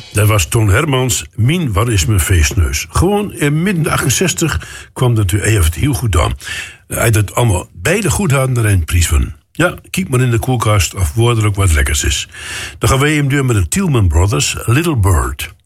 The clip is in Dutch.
Dat was Toon Hermans, Mien, wat is mijn feestneus. Gewoon in midden 68 kwam dat u even heel goed aan. Hij dat allemaal beide goed hadden, dan een prijs van. Ja, kijk maar in de koelkast of woordelijk wat lekkers is. Dan gaan wij hem doen met de Tielman Brothers, Little Bird.